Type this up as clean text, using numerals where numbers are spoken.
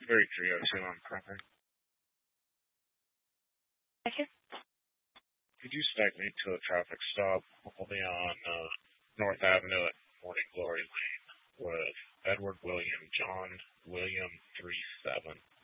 Very 302 on Crawford. Second. Could you stack me to a traffic stop? I'll be on North Avenue at Morning Glory Lane with Edward William, John William 37.